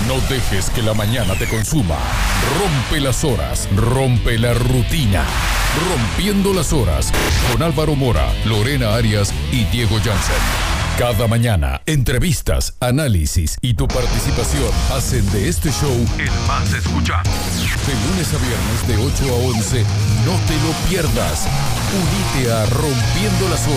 No dejes que la mañana te consuma. Rompe las horas, rompe la rutina. Rompiendo las horas con Álvaro Mora, Lorena Arias y Diego Jansen. Cada mañana, entrevistas, análisis y tu participación hacen de este show el más escuchado. De lunes a viernes de 8 a 11, no te lo pierdas. Unite a Rompiendo las Horas.